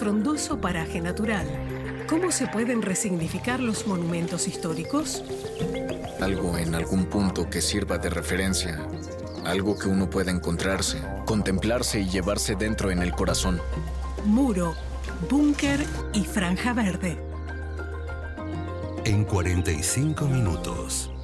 frondoso paraje natural. ¿Cómo se pueden resignificar los monumentos históricos? Algo en algún punto que sirva de referencia. Algo que uno pueda encontrarse, contemplarse y llevarse dentro en el corazón. Muro, búnker y franja verde. En 45 minutos.